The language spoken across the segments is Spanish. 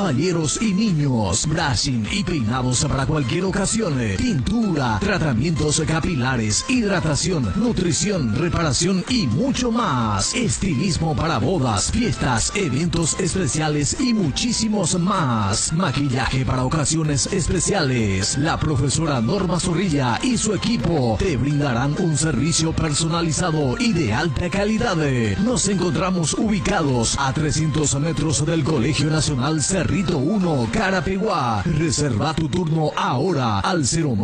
caballeros y niños, brushing y peinados para cualquier ocasión, tintura, tratamientos capilares, hidratación, nutrición, reparación y mucho más. Estilismo para bodas, fiestas, eventos especiales y muchísimos más. Maquillaje para ocasiones especiales. La profesora Norma Zorrilla y su equipo te brindarán un servicio personalizado y de alta calidad. Nos encontramos ubicados a 300 metros del Colegio Nacional Cerrito 1, Carapeguá. Reserva tu turno ahora al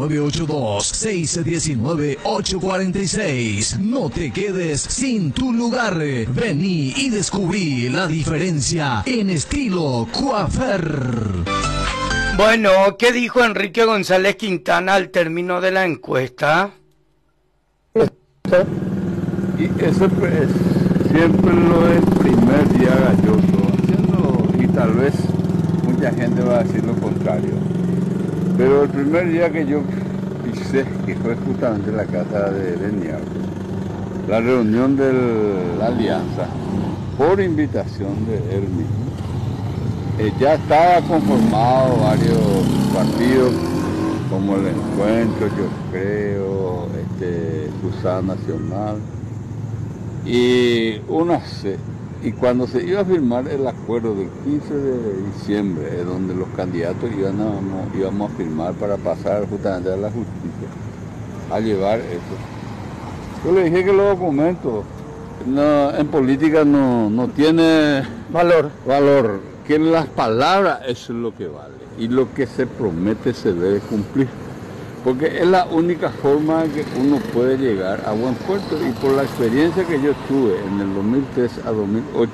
0982-619-846. No te quedes sin tu lugar. Vení y descubrí la diferencia en estilo Coafer. Bueno, ¿qué dijo Enrique González Quintana al término de la encuesta? Y eso pues, siempre lo del primer día galloso, y tal vez mucha gente va a decir lo contrario, pero el primer día que yo pisé, que fue justamente en la casa de Beniardo, la reunión de la Alianza, por invitación de él mismo, ya estaba conformado varios partidos, como el Encuentro, yo creo, Cruzada Nacional, y cuando se iba a firmar el acuerdo del 15 de diciembre, donde los candidatos íbamos a firmar para pasar justamente a la justicia, a llevar eso. Yo le dije que los documentos en política no tiene valor, que las palabras eso es lo que vale, y lo que se promete se debe cumplir. Porque es la única forma que uno puede llegar a buen puerto, y por la experiencia que yo tuve en el 2003 a 2008,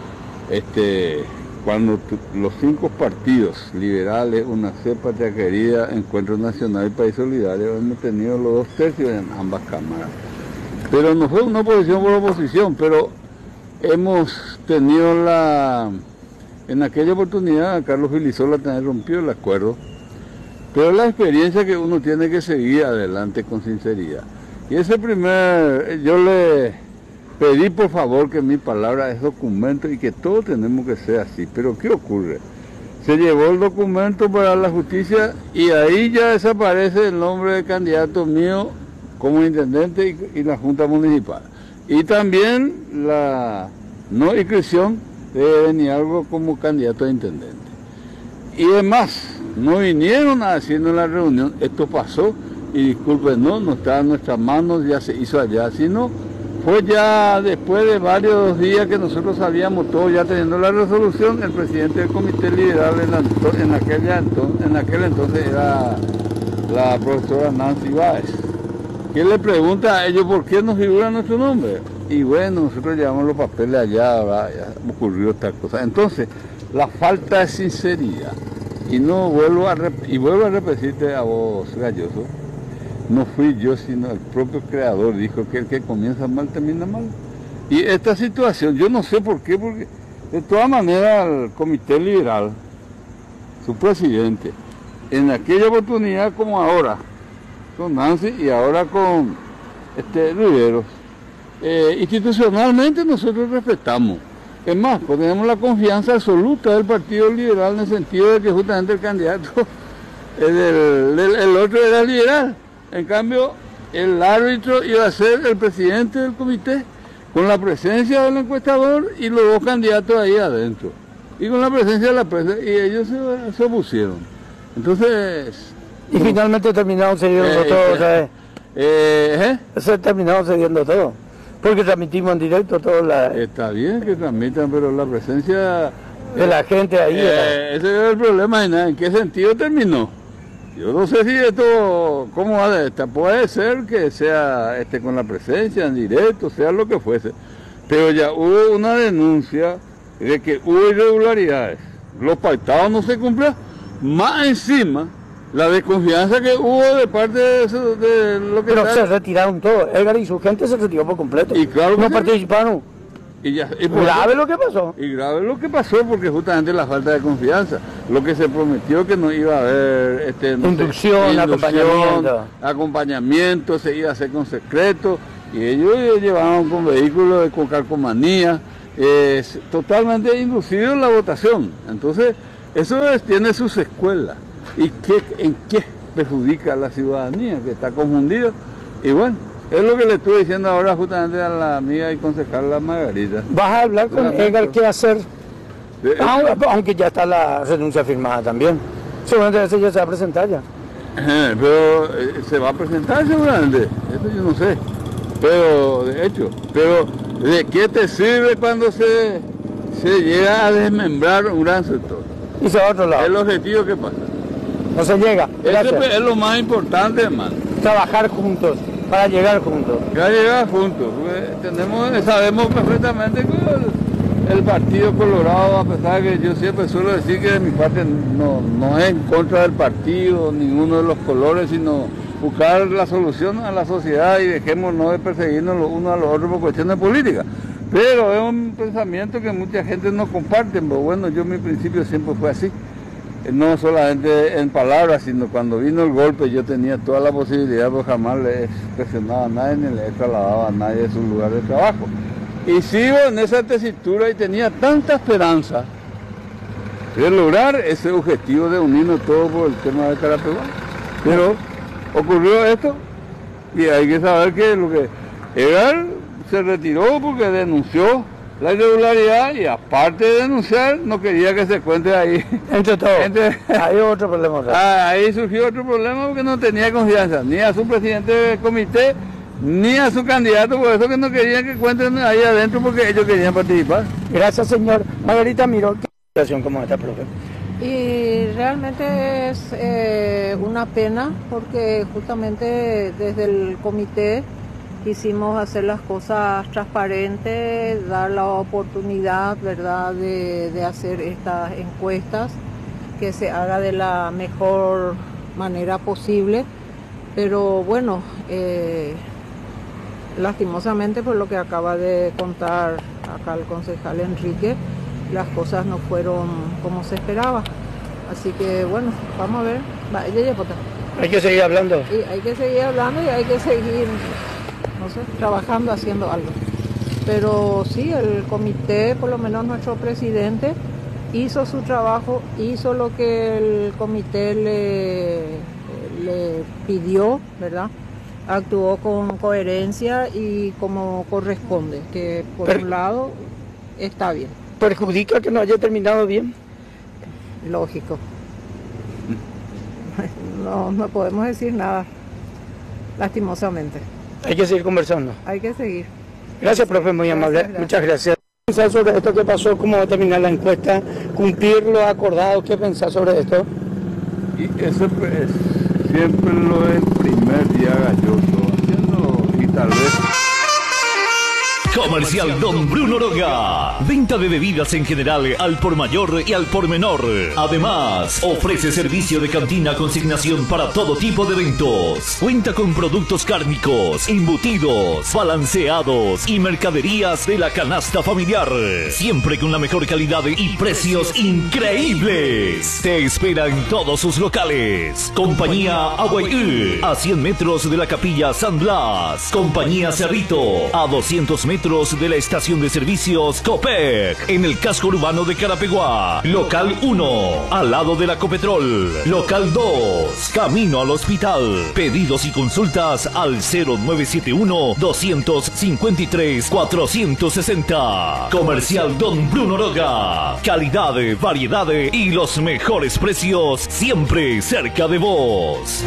cuando los 5 partidos liberales, UNACEP, Patria Querida, Encuentro Nacional y País Solidario, hemos tenido los 2/3 en ambas cámaras. Pero no fue una oposición por oposición, pero hemos tenido en aquella oportunidad, Carlos Filisola también rompió el acuerdo. Pero la experiencia que uno tiene que seguir adelante con sinceridad. Y yo le pedí por favor que mi palabra es documento y que todos tenemos que ser así. Pero ¿qué ocurre? Se llevó el documento para la justicia y ahí ya desaparece el nombre de candidato mío como intendente y la Junta Municipal. Y también la no inscripción de Benialgo como candidato a intendente. Y además, no vinieron a decirnos en la reunión, esto pasó, y disculpen, no estaba en nuestras manos, ya se hizo allá, sino fue ya después de varios días que nosotros sabíamos todo, ya teniendo la resolución, el presidente del Comité Liberal en aquel entonces era la profesora Nancy Báez, que le pregunta a ellos por qué no figura nuestro nombre. Y bueno, nosotros llevamos los papeles allá, ahora ya ocurrió esta cosa. Entonces, la falta de sinceridad. Y vuelvo a repetirte a vos, Galloso, no fui yo, sino el propio creador dijo que el que comienza mal termina mal. Y esta situación, yo no sé por qué, porque de todas maneras el Comité Liberal, su presidente, en aquella oportunidad como ahora, con Nancy y ahora con Riveros, institucionalmente nosotros respetamos. Es más, tenemos la confianza absoluta del Partido Liberal en el sentido de que justamente el candidato, el otro era liberal. En cambio, el árbitro iba a ser el presidente del comité, con la presencia del encuestador y los 2 candidatos ahí adentro. Y con la presencia de la prensa, y ellos se opusieron. Entonces... Y finalmente terminaron cediendo todo, ¿sabes? Se terminaron cediendo todo. Porque transmitimos en directo todo Está bien que transmitan, pero la presencia... de la gente ahí... ese es el problema, ¿en qué sentido terminó? Yo no sé si esto, ¿cómo va de esta? Puede ser que sea con la presencia en directo, sea lo que fuese. Pero ya hubo una denuncia de que hubo irregularidades. Los pactados no se cumplieron. Más encima... la desconfianza que hubo de parte de lo que... Pero se retiraron todos, Edgar y su gente se retiró por completo. Y claro que no participaron. Y grave lo que pasó. Y grave lo que pasó porque justamente la falta de confianza. Lo que se prometió que no iba a haber... inducción, acompañamiento, se iba a hacer con secreto. Y ellos llevaban con vehículos con calcomanía, totalmente inducido en la votación. Entonces... Eso tiene sus escuelas. ¿Y en qué perjudica a la ciudadanía que está confundida? Y bueno, es lo que le estuve diciendo ahora justamente a la amiga y concejal la Margarita. ¿Vas a hablar con Edgar qué hacer? Aunque ya está la renuncia firmada también. Seguramente ese ya se va a presentar ya. Pero se va a presentar seguramente, eso yo no sé. Pero de hecho, ¿de qué te sirve cuando se llega a desmembrar un gran sector? Y se va a otro lado. El objetivo que pasa. No se llega. Eso es lo más importante, hermano. Trabajar juntos, para llegar juntos. Para llegar juntos, porque sabemos perfectamente que el Partido Colorado, a pesar de que yo siempre suelo decir que de mi parte no es en contra del partido, ninguno de los colores, sino buscar la solución a la sociedad y dejémonos de perseguirnos los unos a los otros por cuestiones políticas. Pero es un pensamiento que mucha gente no comparte, pero bueno, yo mi principio siempre fue así. No solamente en palabras, sino cuando vino el golpe yo tenía toda la posibilidad, pues jamás le he presionado a nadie ni le he trasladado a nadie de su lugar de trabajo. Y sigo en esa tesitura y tenía tanta esperanza de lograr ese objetivo de unirnos todos por el tema de Carapeguá. Pero ocurrió esto y hay que saber que lo que Edgar se retiró porque denunció la irregularidad y aparte de denunciar no quería que se cuente ahí. Entre todos. Hay otro problema. Ahí surgió otro problema porque no tenía confianza ni a su presidente del comité ni a su candidato, por eso que no querían que cuenten ahí adentro porque ellos querían participar. Gracias, señor. Margarita Miró, ¿qué situación como esta, profe? Y realmente es una pena porque justamente desde el comité quisimos hacer las cosas transparentes, dar la oportunidad, ¿verdad?, de hacer estas encuestas, que se haga de la mejor manera posible. Pero bueno, lastimosamente por lo que acaba de contar acá el concejal Enrique, las cosas no fueron como se esperaba. Así que bueno, vamos a ver. Hay que seguir hablando. Y hay que seguir hablando y hay que seguir, no sé, trabajando, haciendo algo. Pero sí, el comité, por lo menos nuestro presidente, hizo su trabajo, hizo lo que el comité le pidió, ¿verdad? Actuó con coherencia y como corresponde, que por un lado está bien. ¿Perjudica que no haya terminado bien? Lógico. No podemos decir nada, lastimosamente. Hay que seguir conversando. Hay que seguir. Gracias, profe, muy amable. Gracias. Muchas gracias. ¿Qué pensás sobre esto que pasó? ¿Cómo va a terminar la encuesta? ¿Cumplir lo acordado? ¿Qué pensás sobre esto? Y eso pues, siempre lo es primer día galloso, haciendo y tal vez... Comercial Don Bruno Oroga. Venta de bebidas en general al por mayor y al por menor. Además, ofrece servicio de cantina consignación para todo tipo de eventos. Cuenta con productos cárnicos, embutidos, balanceados y mercaderías de la canasta familiar. Siempre con la mejor calidad y precios increíbles. Te espera en todos sus locales. Compañía Aguayú, a 100 metros de la Capilla San Blas. Compañía Cerrito, a 200 metros de la estación de servicios Copec, en el casco urbano de Carapeguá. Local 1, al lado de la Copetrol. Local 2, camino al hospital. Pedidos y consultas al 0971-253-460. Comercial Don Bruno Oroga. Calidad, variedad y los mejores precios siempre cerca de vos.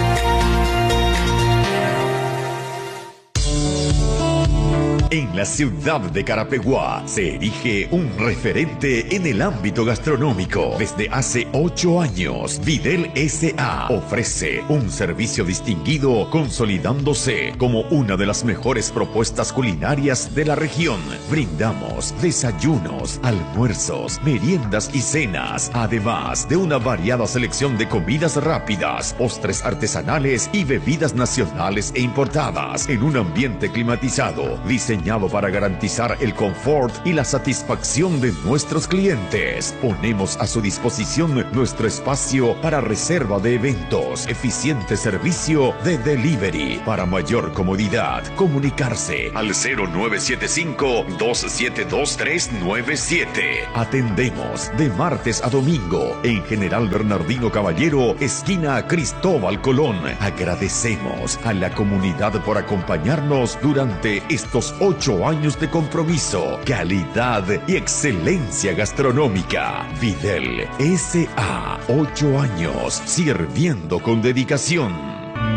En la ciudad de Carapeguá se erige un referente en el ámbito gastronómico. Desde hace 8 años, Videl S.A. ofrece un servicio distinguido, consolidándose como una de las mejores propuestas culinarias de la región. Brindamos desayunos, almuerzos, meriendas y cenas, además de una variada selección de comidas rápidas, postres artesanales y bebidas nacionales e importadas en un ambiente climatizado, diseñado diseñado para garantizar el confort y la satisfacción de nuestros clientes. Ponemos a su disposición nuestro espacio para reserva de eventos, eficiente servicio de delivery. Para mayor comodidad, comunicarse al 0975-272397. Atendemos de martes a domingo en General Bernardino Caballero, esquina Cristóbal Colón. Agradecemos a la comunidad por acompañarnos durante estos 8 años de compromiso, calidad y excelencia gastronómica. Videl S.A. 8 años sirviendo con dedicación.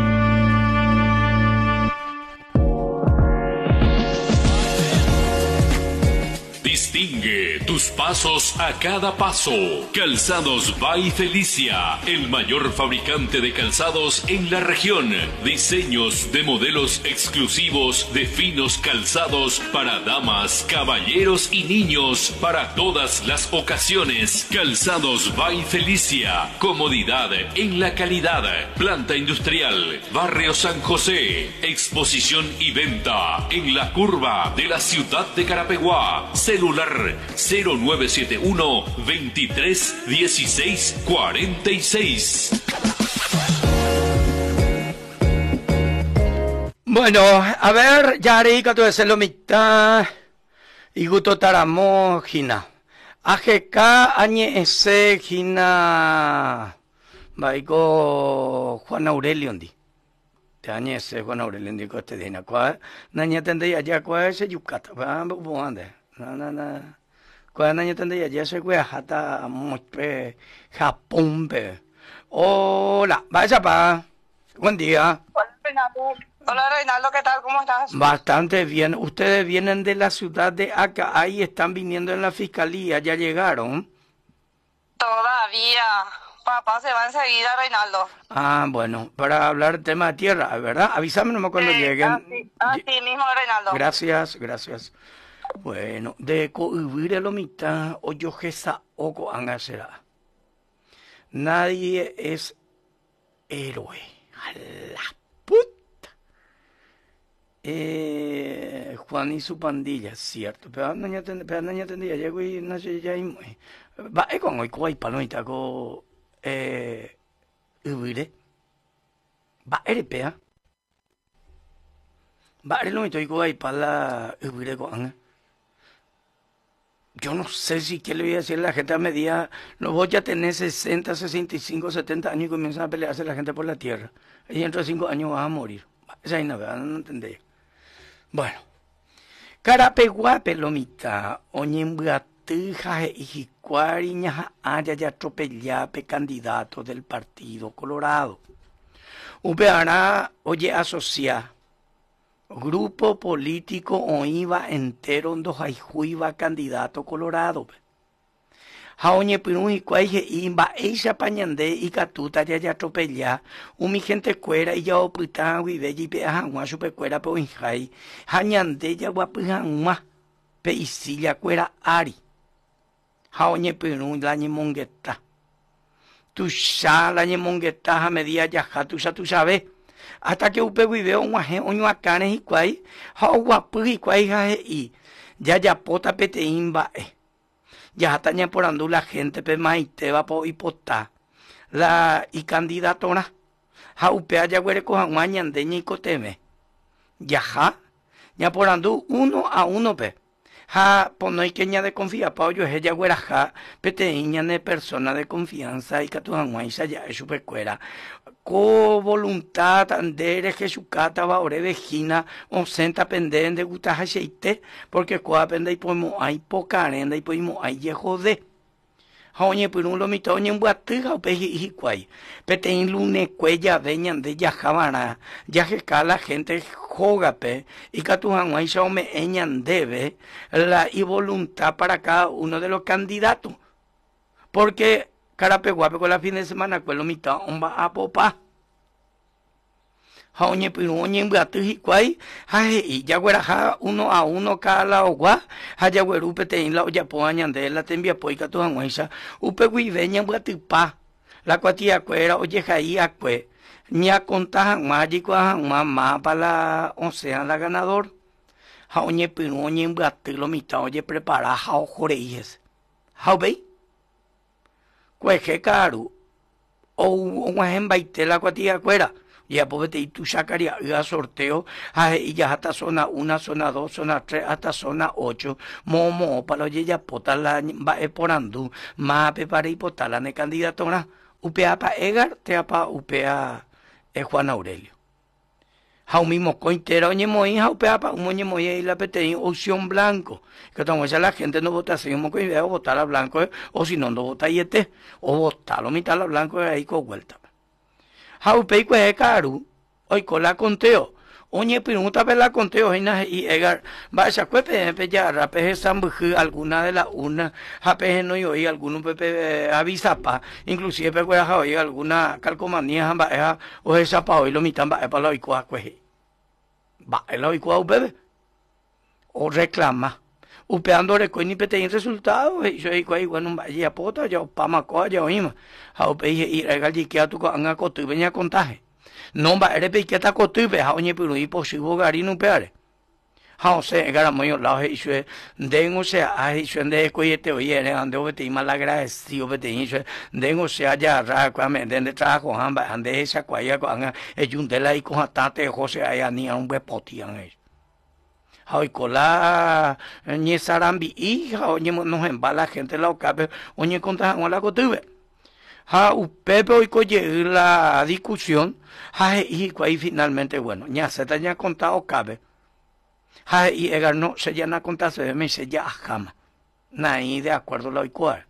Distingue tus pasos a cada paso. Calzados by Felicia, el mayor fabricante de calzados en la región. Diseños de modelos exclusivos de finos calzados para damas, caballeros y niños para todas las ocasiones. Calzados by Felicia, comodidad en la calidad. Planta industrial, Barrio San José. Exposición y venta en la curva de la ciudad de Carapeguá. Celular 0971 23 16 46. Bueno, a ver, Yari, que tú eres lo mitad. Y gusto taramo, Gina. AGK, añe ese, Gina. Vaigo Juan Aurelio, di. Te añe ese, Juan Aurelio, di, que te dina. Cuál, naña tendría ya, cuál es el yucata. Vamos, ande. No. Cuando yo tendría ya se fue hasta Japón. Hola, vaya pa. Buen día. Hola Reinaldo, ¿qué tal? ¿Cómo estás? Bastante bien. Ustedes vienen de la ciudad de acá, ahí están viniendo en la fiscalía, ya llegaron. Todavía. Papá se va enseguida, Reinaldo. Ah, bueno, para hablar del tema de tierra, ¿verdad? Avísame nomás cuando lleguen. Así mismo, Reinaldo. Gracias. Bueno, de cohibir el mitad o yo gesa oco angasera. Nadie es héroe. A la puta. Juan y su pandilla, cierto. Pero no tendría, llego y no sé ya muy. Va, con hoy cuay palomita go ubire. Va, erepea. Va, lo mito y cuay pala ubire con. Yo no sé si qué le voy a decir a la gente a medida, no voy a tener 60, 65, 70 años y comienzan a pelearse la gente por la tierra. Y dentro de 5 años vas a morir. Esa es una verdad, no entendés. Bueno. Carapeguape lomita, oñembuatija y jicuariña haya ya atropellape candidato del Partido Colorado. Upeará, oye, asociar. Grupo político o iba entero en dos iba candidato colorado. Jaoñe pirun y cuaje imba eisa pañande y catuta ya atropella. Mi gente cuera y ya oputan y bella y peajangua super cuera pe injai. Jañande ya guapujangua pe isilla cuera ari. Jaoñe pirun la ñemongueta. Tu ya la ñemongueta ja media ya tu sabes. Hasta que upe video un aje oño acanes y cuay, guapu y cuay y ya pota pete imba ya hasta ña por andu la gente pe maite va po hipota la y candidatora ja upe allá güere cojan mañande ña y coteme ya ña por andu 1-1 pe ja pono y que ña de confianza pa yo ella güera ja pete ña de persona de confianza y que tu ya es super cuera co voluntad andere Jesucata va ore vejina on senta pendende gusta aceite porque coa pende y podemos hay pocarenda y podemos hay jode Oñe por un lomito oñe un buatija o peji y cuay pete in lune cuella veñan de ya jabana ya que la gente joga pe y que tu hanguay se me eñan debe la y voluntad para cada uno de los candidatos porque Carapeguape con la fin de semana con lo mitad on va a popa. Oñe piru oñe mbatu hikwai y ya guera 1-1 cada la ogua haya guerupe te la olla poañande la tembia poica tu anguisa upe guiveña mbatu pa la cuatia cuera oye jai acue ña contajan mágico mamá para la o sea la ganador ha oñe piru oñe mbate lo mitad oye prepara ha ojoreies ha bei cueje caro o un ejemplo la cuatía cuera ya pues te tú sacaría a sorteo y ya hasta zona 1, zona 2, zona 3 hasta zona 8 momo para oye ya potala va porando más prepara y potala ne candidatura upea pa Egar te apa upea Juan Aurelio ha mismo cointera oñe moi ha upea pa oñe moi y la pete opción blanco que estamos la gente no vota si mo coi veo votar a blanco o si no vota yete o votar lo mitad a blanco ahí con vuelta ha upea que caro hoy con la conteo oñe pregunta per la conteo y Egar va esa cuepe ya rape sambuj alguna de la una jape no yo y alguno pepe avisapa inclusive pe cuera hoy alguna calcomanía va o esa pa hoy lo mitan va para hoy cuá cueje va el hoy cuá bebé o reclama upeando recoini pete en resultado y yo igual bueno vaya pota yo pa maco ya oíma ha upe y Egar que tu con a cotu venía contaje no va a que está costumbre a oñe pero y posible garino peare ha se gara muy la he dicho dengo se ha dicho de coyete oye ande obete mal agradecido obete dicho dengo se ya ra cuame de trabajo hamba ande esa cuaya con ejundela y con atate José allá ni a un bepotian ellos hay cola ni sarambi y oñe no embala gente la ocabe oñe contra la costumbre ha upepe hoy coye la discusión y ahí finalmente bueno ya se te haya contado cabe y Egar no se ya na contado se me se ya jamás nadie de acuerdo lo igual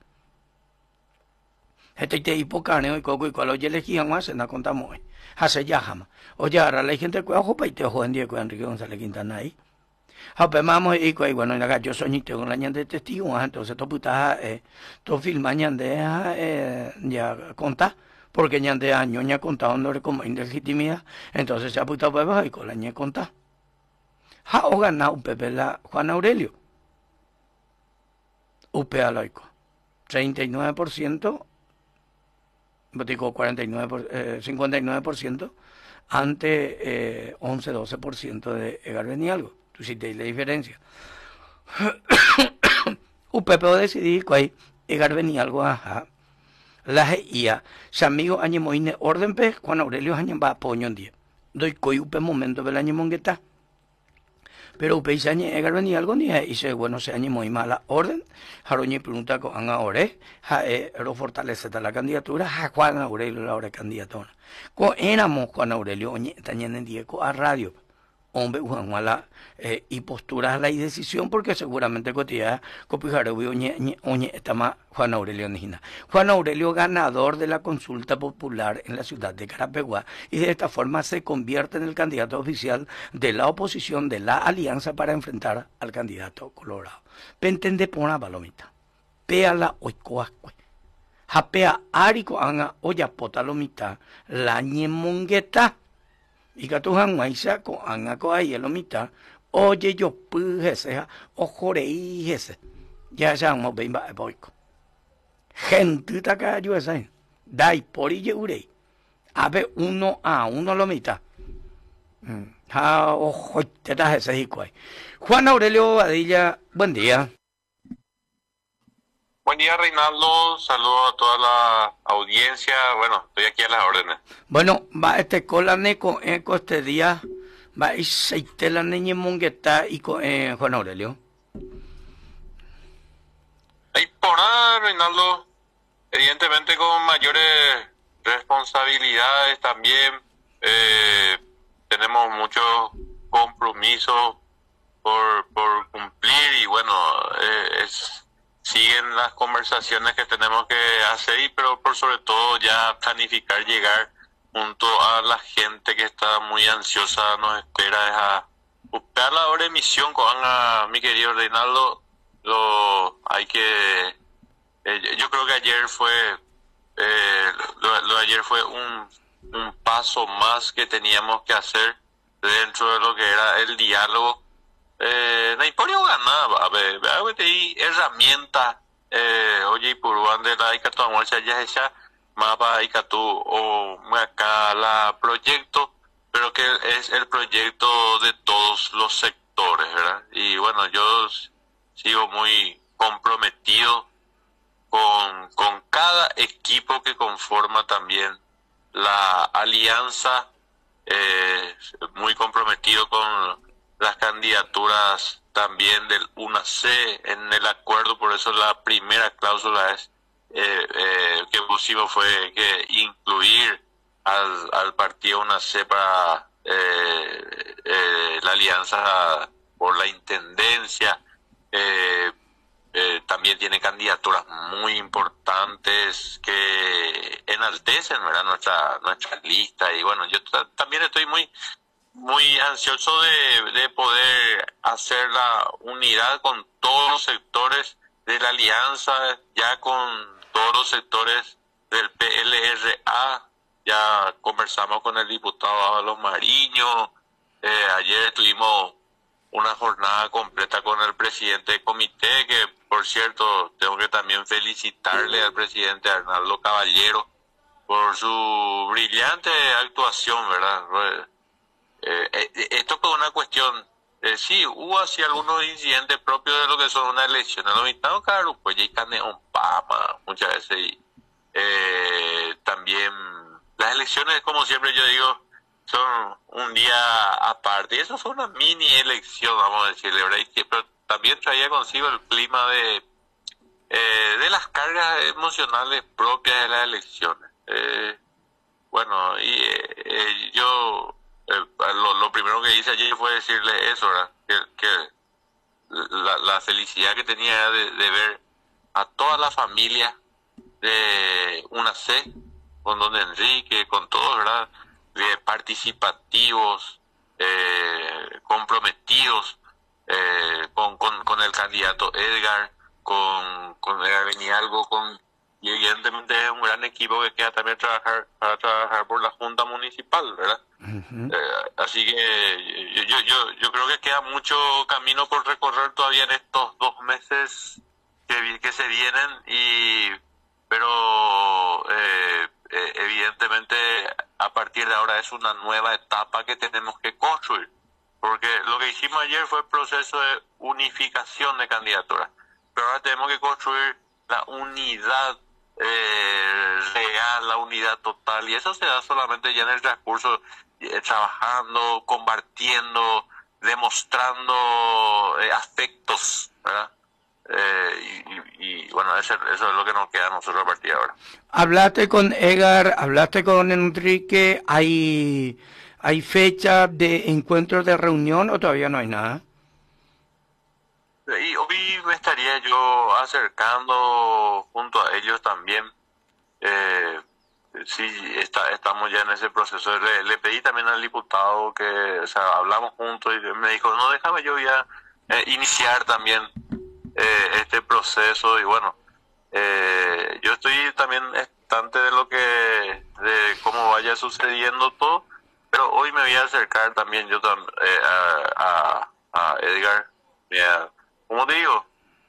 este te hipocane hoy coco y cual oye elegían más se na contamos se ya jamás oye ahora la gente que ojo pa y te ojo en día con Enrique González Quintana ahí vamos y bueno yo soy con la ñande de testigo entonces tú puta tú filmas ñande ya conta porque ñande año ña contado no como ilegitimidad entonces se ha puta pues y con la ñe conta o ganado un pepe la Juan Aurelio upea loico 39% digo 59% ante 11-12% de Egar Benialgo. Tú sí te la diferencia. Upepe decidí que Egar Benialgo ajá. La GIA, si amigo añe moine orden pe, Juan Aurelio añe va apoyo en día. Doy coi upe momento del año mongueta. Pero upe se añe Egar Benialgo ni y se bueno se añe muy mala orden. Jaroñe pregunta con ahora, lo fortalece la candidatura, a Juan Aurelio la hora candidatura. Con éramos Juan Aurelio oñe tañen en Diego a radio. Hombre, Juan Mala, y posturas la decisión porque seguramente cotidiana copijaré oñe está más Juan Aurelio Nijina. Juan Aurelio ganador de la consulta popular en la ciudad de Carapeguá y de esta forma se convierte en el candidato oficial de la oposición de la alianza para enfrentar al candidato colorado. Pentende pona palomita. Pea la oicoascue. Japea arico anga oya potalomita la ñemongueta. Y que tú hanguaisa con angaco ahí el omita, oye yo pujese, ojoreíjese, ya llamo bimba boico. Gente taca yo esa, dai por y urei, a ver uno lo mitad. Ha ojo te das ese hicuay. Juan Aurelio Badilla, buen día. Buen día, Reinaldo. Saludo a toda la audiencia. Bueno, estoy aquí a las órdenes. Bueno, va cola neco eco este día. Va y seite la niña mongueta y con Juan Aurelio. Ahí por nada, Reinaldo. Evidentemente con mayores responsabilidades también. Tenemos muchos compromisos por cumplir y bueno, siguen las conversaciones que tenemos que hacer, pero por sobre todo ya planificar llegar junto a la gente que está muy ansiosa, nos espera, es a buscar la hora de emisión con mi querido Reinaldo. Hay que, yo creo que ayer fue, lo de ayer fue un paso más que teníamos que hacer dentro de lo que era el diálogo. Naiporio ganaba, a ver, herramienta, oye, por de la Icatu, Amorcha, ya esa mapa Icatu, o acá la proyecto, pero que es el proyecto de todos los sectores sectores, ¿verdad? Y bueno, yo sigo muy comprometido con cada equipo que conforma también la alianza, muy comprometido con las candidaturas también del UNAC en el acuerdo. Por eso la primera cláusula es que pusimos fue que incluir al partido UNAC para la alianza por la intendencia. También tiene candidaturas muy importantes que enaltecen, ¿verdad?, nuestra lista. Y bueno, yo también estoy muy ansioso de poder hacer la unidad con todos los sectores de la alianza, ya con todos los sectores del PLRA. Ya conversamos con el diputado Álvaro Mariño. Ayer tuvimos una jornada completa con el presidente del comité, que por cierto tengo que también felicitarle al presidente Arnaldo Caballero por su brillante actuación, ¿verdad? Esto es una cuestión, sí, hubo así algunos incidentes propios de lo que son una elección. En los estados, claro, pues ya hay carne un pama muchas veces. Y también las elecciones, como siempre yo digo, son un día aparte. Y eso fue una mini elección, vamos a decirle, ¿verdad? Pero también traía consigo el clima de las cargas emocionales propias de las elecciones. Bueno, y yo lo primero que hice ayer fue decirle eso, ¿verdad? Que la felicidad que tenía de ver a toda la familia de UNAC, con don Enrique, con todos, ¿verdad?, participativos, comprometidos con el candidato Edgar, con Edgar Benialgo, y evidentemente es un gran equipo que queda también para trabajar por la Junta Municipal, ¿verdad? Uh-huh. Así que yo creo que queda mucho camino por recorrer todavía en estos 2 meses que se vienen, pero evidentemente a partir de ahora es una nueva etapa que tenemos que construir, porque lo que hicimos ayer fue el proceso de unificación de candidaturas, pero ahora tenemos que construir la unidad real, la unidad total, y eso se da solamente ya en el transcurso, trabajando, compartiendo, demostrando afectos, ¿verdad? Y bueno, eso es lo que nos queda a nosotros a partir de ahora. Hablaste con Edgar, hablaste con Enrique, ¿hay fecha de encuentro, de reunión, o todavía no hay nada? Y hoy me estaría yo acercando junto a ellos también. Sí, estamos ya en ese proceso. Le pedí también al diputado que, o sea, hablamos juntos, y me dijo, no, déjame yo ya iniciar también este proceso. Y bueno, yo estoy también expectante de cómo vaya sucediendo todo, pero hoy me voy a acercar también yo a Edgar. Como te digo,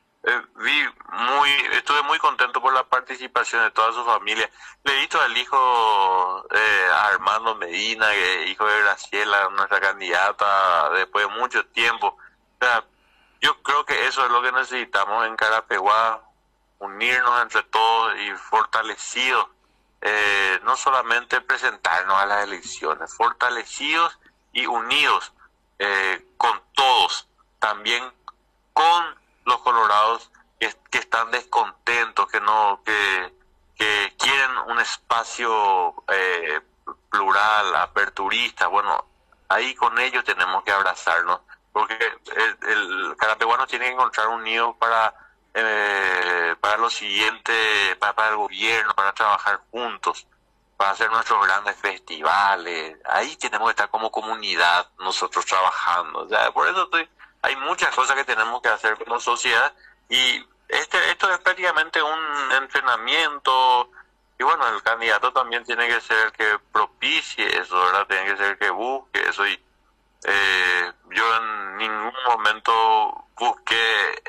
estuve muy contento por la participación de toda su familia. Le he visto al hijo Armando Medina, que es hijo de Graciela, nuestra candidata, después de mucho tiempo. O sea, yo creo que eso es lo que necesitamos en Carapeguá, unirnos entre todos y fortalecidos, no solamente presentarnos a las elecciones, fortalecidos y unidos con todos, también con los colorados que están descontentos, que quieren un espacio plural, aperturista. Bueno, ahí con ellos tenemos que abrazarnos, porque el carapeguano tiene que encontrar un nido para lo siguiente, para el gobierno, para trabajar juntos, para hacer nuestros grandes festivales. Ahí tenemos que estar como comunidad nosotros trabajando. O sea, por eso hay muchas cosas que tenemos que hacer como sociedad, y esto es prácticamente un entrenamiento. Y bueno, el candidato también tiene que ser el que propicie eso, ¿verdad? Tiene que ser el que busque eso. Y yo en ningún momento busqué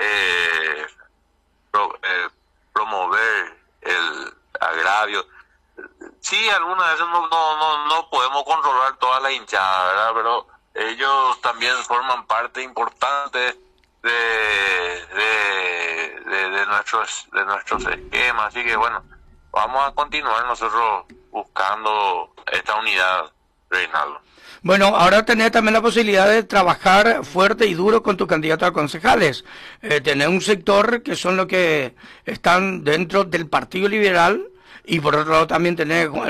promover el agravio. Sí, algunas veces no podemos controlar toda la hinchada, ¿verdad? Pero ellos también forman parte importante de nuestros esquemas, así que bueno, vamos a continuar nosotros buscando esta unidad, Reinaldo. Bueno, ahora tenés también la posibilidad de trabajar fuerte y duro con tu candidato a concejales. Tener un sector que son los que están dentro del Partido Liberal y por otro lado también tener